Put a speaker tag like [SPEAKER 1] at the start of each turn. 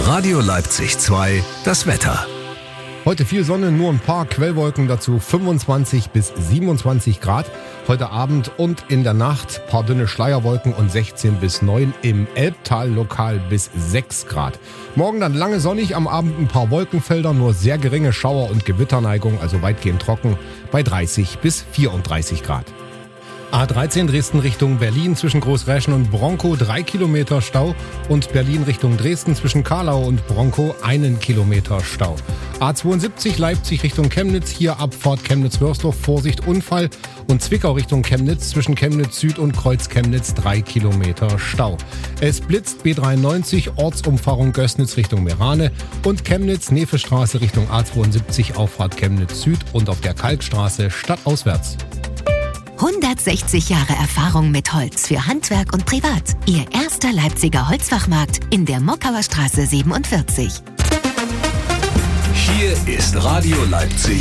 [SPEAKER 1] Radio Leipzig 2, das Wetter.
[SPEAKER 2] Heute viel Sonne, nur ein paar Quellwolken, dazu 25 bis 27 Grad. Heute Abend und in der Nacht paar dünne Schleierwolken und 16 bis 9, im Elbtal lokal bis 6 Grad. Morgen dann lange sonnig, am Abend ein paar Wolkenfelder, nur sehr geringe Schauer- und Gewitterneigung, also weitgehend trocken, bei 30 bis 34 Grad. A13 Dresden Richtung Berlin zwischen Großräschen und Bronkow 3 Kilometer Stau und Berlin Richtung Dresden zwischen Karlau und Bronkow 1 Kilometer Stau. A72 Leipzig Richtung Chemnitz, hier Abfahrt Chemnitz-Wörsdorf, Vorsicht Unfall, und Zwickau Richtung Chemnitz zwischen Chemnitz Süd und Kreuz Chemnitz 3 Kilometer Stau. Es blitzt B93 Ortsumfahrung Gößnitz Richtung Merane und Chemnitz-Nefe-Straße Richtung A72 Auffahrt Chemnitz Süd und auf der Kalkstraße stadtauswärts.
[SPEAKER 3] 160 Jahre Erfahrung mit Holz für Handwerk und Privat. Ihr erster Leipziger Holzfachmarkt in der Mockauer Straße 47.
[SPEAKER 1] Hier ist Radio Leipzig